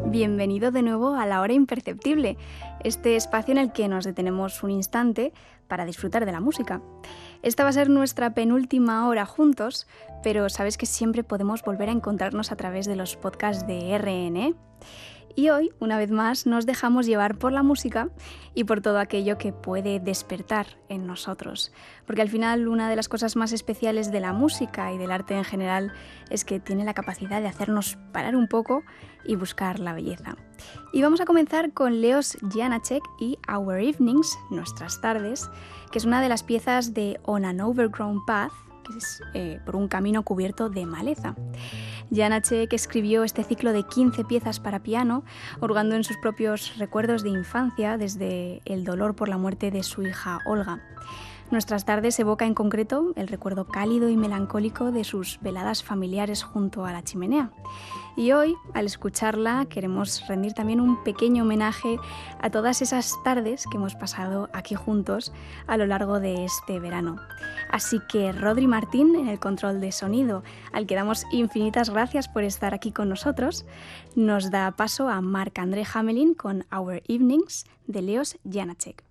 Bienvenido de nuevo a La Hora Imperceptible, este espacio en el que nos detenemos un instante para disfrutar de la música. Esta va a ser nuestra penúltima hora juntos, pero sabes que siempre podemos volver a encontrarnos a través de los podcasts de RN. Y hoy, una vez más, nos dejamos llevar por la música y por todo aquello que puede despertar en nosotros. Porque al final, una de las cosas más especiales de la música y del arte en general es que tiene la capacidad de hacernos parar un poco y buscar la belleza. Y vamos a comenzar con Leos Janáček y Our Evenings, Nuestras Tardes, que es una de las piezas de On an Overgrown Path, que es por un camino cubierto de maleza. Janáček escribió este ciclo de 15 piezas para piano, hurgando en sus propios recuerdos de infancia desde el dolor por la muerte de su hija Olga. Nuestras Tardes evoca en concreto el recuerdo cálido y melancólico de sus veladas familiares junto a la chimenea. Y hoy, al escucharla, queremos rendir también un pequeño homenaje a todas esas tardes que hemos pasado aquí juntos a lo largo de este verano. Así que Rodri Martín, en el control de sonido, al que damos infinitas gracias por estar aquí con nosotros, nos da paso a Marc-André Hamelin con Our Evenings de Leos Janáček.